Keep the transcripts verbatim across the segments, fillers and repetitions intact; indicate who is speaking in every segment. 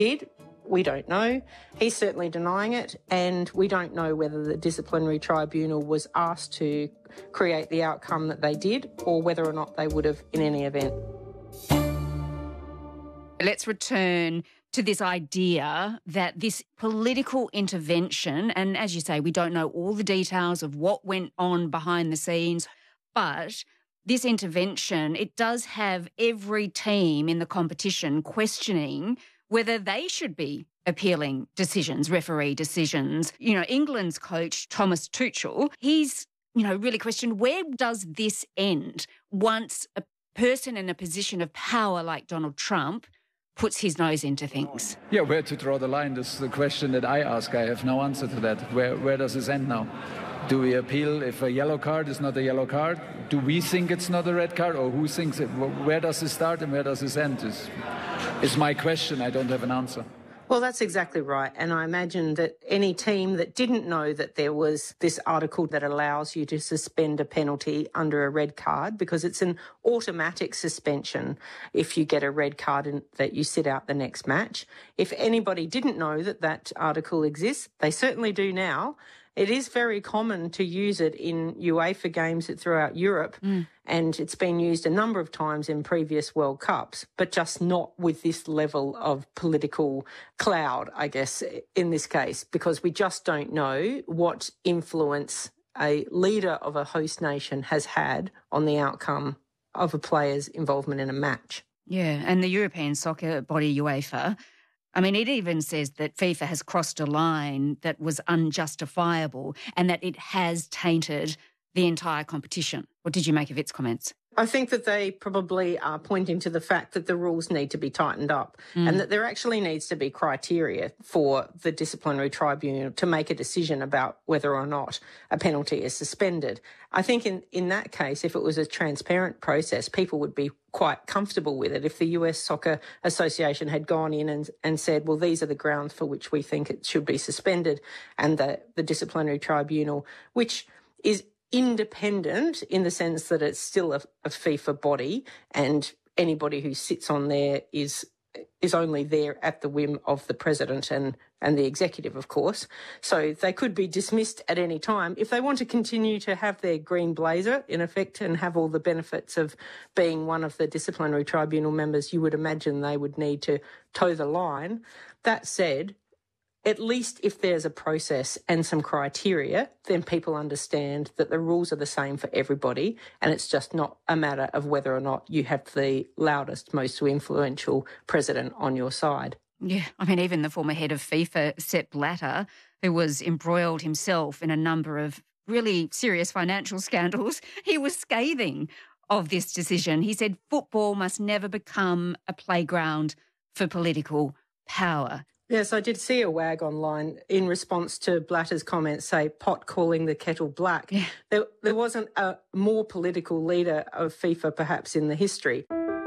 Speaker 1: did. We don't know. He's certainly denying it, and we don't know whether the disciplinary tribunal was asked to create the outcome that they did or whether or not they would have in any event.
Speaker 2: Let's return to this idea that this political intervention, and as you say, we don't know all the details of what went on behind the scenes, but this intervention, it does have every team in the competition questioning whether they should be appealing decisions, referee decisions. You know, England's coach, Thomas Tuchel, he's, you know, really questioned where does this end once a person in a position of power like Donald Trump puts his nose into things?
Speaker 3: Yeah, where to draw the line is the question that I ask. I have no answer to that. Where, where does this end now? Do we appeal if a yellow card is not a yellow card? Do we think it's not a red card, or who thinks it? Where does this start and where does this end? Is, is my question. I don't have an answer.
Speaker 1: Well, that's exactly right. And I imagine that any team that didn't know that there was this article that allows you to suspend a penalty under a red card, because it's an automatic suspension if you get a red card and that you sit out the next match. If anybody didn't know that that article exists, they certainly do now. It is very common to use it in UEFA games throughout Europe, mm. and it's been used a number of times in previous World Cups, but just not with this level of political cloud, I guess, in this case, because we just don't know what influence a leader of a host nation has had on the outcome of a player's involvement in a match.
Speaker 2: Yeah, and the European soccer body, UEFA, I mean, it even says that FIFA has crossed a line that was unjustifiable and that it has tainted the entire competition. What did you make of its comments?
Speaker 1: I think that they probably are pointing to the fact that the rules need to be tightened up mm. and that there actually needs to be criteria for the disciplinary tribunal to make a decision about whether or not a penalty is suspended. I think in, in that case, if it was a transparent process, people would be quite comfortable with it. If the U S Soccer Association had gone in and, and said, well, these are the grounds for which we think it should be suspended, and the, the disciplinary tribunal, which is independent in the sense that it's still a, a FIFA body, and anybody who sits on there is is only there at the whim of the president and, and the executive, of course. So they could be dismissed at any time. If they want to continue to have their green blazer, in effect, and have all the benefits of being one of the disciplinary tribunal members, you would imagine they would need to toe the line. That said, at least if there's a process and some criteria, then people understand that the rules are the same for everybody, and it's just not a matter of whether or not you have the loudest, most influential president on your side.
Speaker 2: Yeah, I mean, even the former head of FIFA, Sepp Blatter, who was embroiled himself in a number of really serious financial scandals, he was scathing of this decision. He said football must never become a playground for political power.
Speaker 1: Yes, I did see a wag online in response to Blatter's comments, say, pot calling the kettle black.
Speaker 2: Yeah.
Speaker 1: There, there wasn't a more political leader of FIFA perhaps in the history.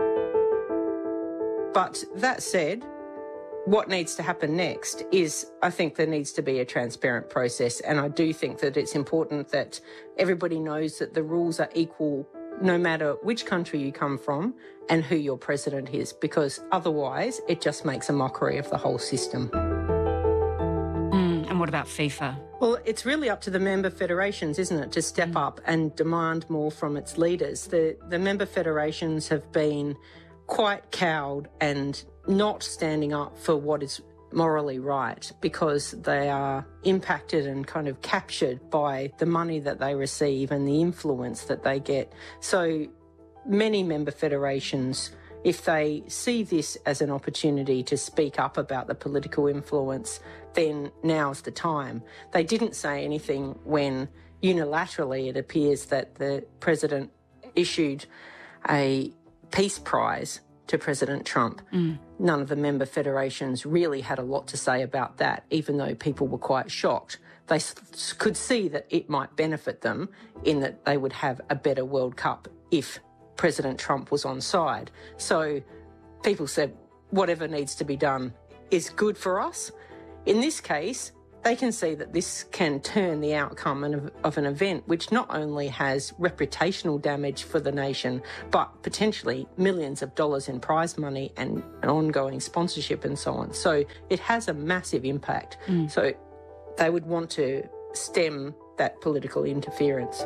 Speaker 1: But that said, what needs to happen next is, I think there needs to be a transparent process, and I do think that it's important that everybody knows that the rules are equal no matter which country you come from and who your president is, because otherwise it just makes a mockery of the whole system.
Speaker 2: Mm, and what about FIFA?
Speaker 1: Well, it's really up to the member federations, isn't it, to step mm. up and demand more from its leaders. The, the member federations have been quite cowed and not standing up for what is morally right, because they are impacted and kind of captured by the money that they receive and the influence that they get. So many member federations, if they see this as an opportunity to speak up about the political influence, then now's the time. They didn't say anything when unilaterally it appears that the president issued a peace prize to President Trump. Mm. None of the member federations really had a lot to say about that, even though people were quite shocked. They s- could see that it might benefit them in that they would have a better World Cup if President Trump was on side. So people said, whatever needs to be done is good for us. In this case, they can see that this can turn the outcome of, of an event which not only has reputational damage for the nation, but potentially millions of dollars in prize money and ongoing sponsorship and so on. So it has a massive impact. Mm. So they would want to stem that political interference.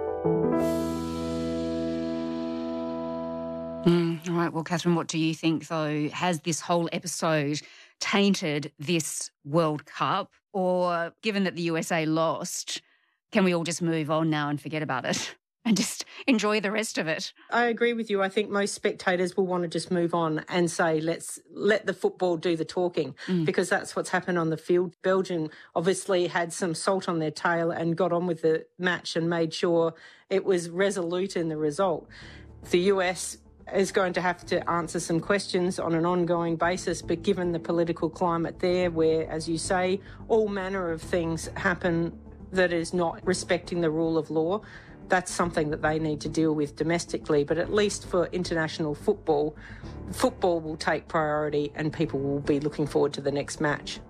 Speaker 2: Mm, all right. Well, Catherine, what do you think, though? Has this whole episode tainted this World Cup? Or given that the U S A lost, can we all just move on now and forget about it and just enjoy the rest of it?
Speaker 1: I agree with you. I think most spectators will want to just move on and say, let's let the football do the talking, mm. because that's what's happened on the field. Belgium obviously had some salt on their tail and got on with the match and made sure it was resolute in the result. The U S is going to have to answer some questions on an ongoing basis, but given the political climate there where, as you say, all manner of things happen that is not respecting the rule of law, that's something that they need to deal with domestically. But at least for international football, football will take priority and people will be looking forward to the next match.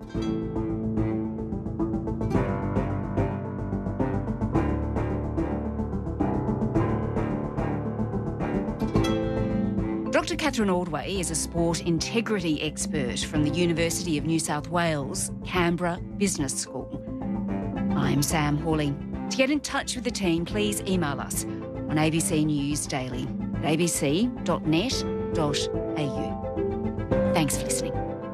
Speaker 2: Doctor Catherine Ordway is a sport integrity expert from the University of New South Wales, Canberra Business School. I'm Sam Hawley. To get in touch with the team, please email us on A B C News Daily at a b c dot net dot a u. Thanks for listening.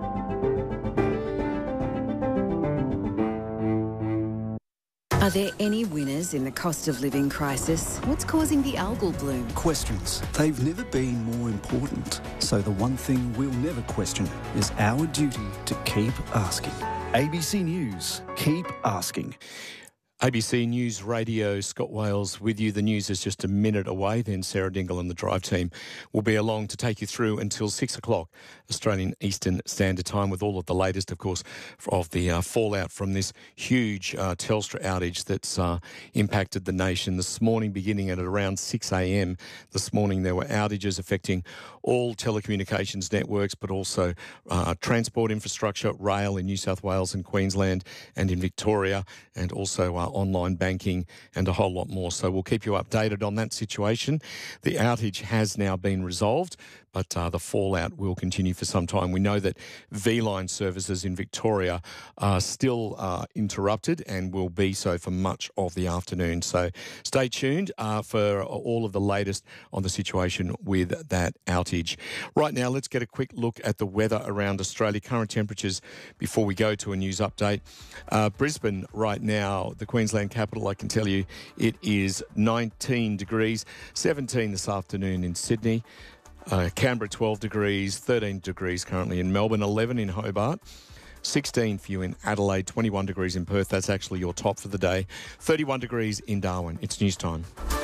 Speaker 4: Are there any winners in the cost of living crisis? What's causing the algal bloom?
Speaker 5: Questions. They've never been more important. So the one thing we'll never question is our duty to keep asking. A B C News. Keep asking.
Speaker 6: A B C News Radio, Scott Wales with you. The news is just a minute away. Then Sarah Dingle and the Drive team will be along to take you through until six o'clock Australian Eastern Standard Time with all of the latest, of course, of the uh, fallout from this huge uh, Telstra outage that's uh, impacted the nation. This morning, beginning at around six a.m. this morning, there were outages affecting all telecommunications networks, but also uh, transport infrastructure, rail in New South Wales and Queensland and in Victoria, and also uh, online banking and a whole lot more. So we'll keep you updated on that situation. The outage has now been resolved, but uh, the fallout will continue for some time. We know that V-Line services in Victoria are still uh, interrupted and will be so for much of the afternoon. So stay tuned uh, for all of the latest on the situation with that outage. Right now, let's get a quick look at the weather around Australia. Current temperatures before we go to a news update. Uh, Brisbane right now, the Queensland capital, I can tell you it is nineteen degrees, seventeen this afternoon in Sydney. Uh, Canberra twelve degrees, thirteen degrees currently in Melbourne, eleven in Hobart, sixteen for you in Adelaide, twenty-one degrees in Perth. That's actually your top for the day. thirty-one degrees in Darwin. It's news time.